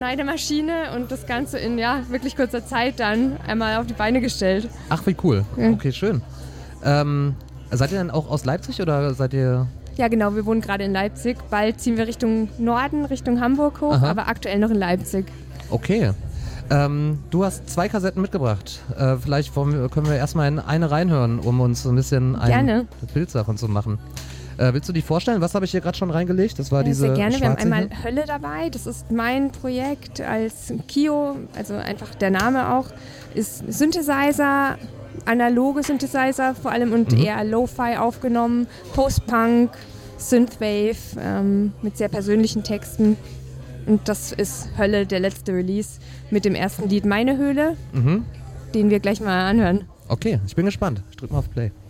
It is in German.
Schneidemaschine und das Ganze in wirklich kurzer Zeit dann einmal auf die Beine gestellt. Ach, wie cool. Okay, schön. Seid ihr dann auch aus Leipzig oder seid ihr... Ja, genau, wir wohnen gerade in Leipzig. Bald ziehen wir Richtung Norden, Richtung Hamburg hoch, aber aktuell noch in Leipzig. Okay. Du hast 2 Kassetten mitgebracht. Vielleicht können wir erstmal in eine reinhören, um uns ein bisschen ein Bild davon zu machen. Willst du die vorstellen? Was habe ich hier gerade schon reingelegt? Das war diese sehr gerne. Wir haben einmal hier. Hölle dabei. Das ist mein Projekt als Kio, also einfach der Name auch, ist Synthesizer, analoge Synthesizer vor allem und eher Lo-Fi aufgenommen, Post-Punk, Synthwave mit sehr persönlichen Texten. Und das ist Hölle, der letzte Release mit dem ersten Lied Meine Höhle, den wir gleich mal anhören. Okay, ich bin gespannt. Ich drück mal auf Play.